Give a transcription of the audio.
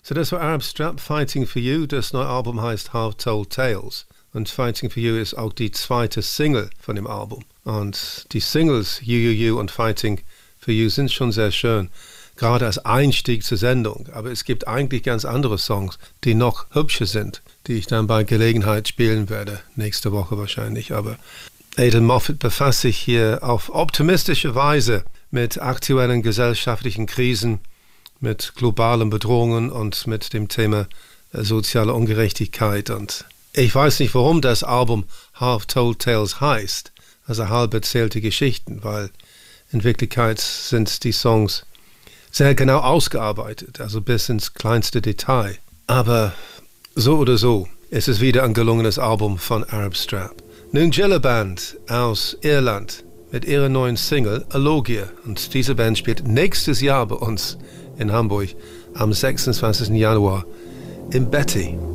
So das war Arab Strap, Fighting for You. Das neue Album heißt Half-Told Tales. Und Fighting for You ist auch die zweite Single von dem Album. Und die Singles You und Fighting for You sind schon sehr schön, gerade als Einstieg zur Sendung. Aber es gibt eigentlich ganz andere Songs, die noch hübscher sind, die ich dann bei Gelegenheit spielen werde, nächste Woche wahrscheinlich. Aber Adel Moffat befasst sich hier auf optimistische Weise mit aktuellen gesellschaftlichen Krisen, mit globalen Bedrohungen und mit dem Thema soziale Ungerechtigkeit. Und ich weiß nicht, warum das Album Half-Told Tales heißt, also halb erzählte Geschichten, weil in Wirklichkeit sind die Songs sehr genau ausgearbeitet, also bis ins kleinste Detail. Aber so oder so, es ist wieder ein gelungenes Album von Arab Strap. Nun Gilla Band aus Irland mit ihrer neuen Single Alogia. Und diese Band spielt nächstes Jahr bei uns in Hamburg am 26. Januar im Betty.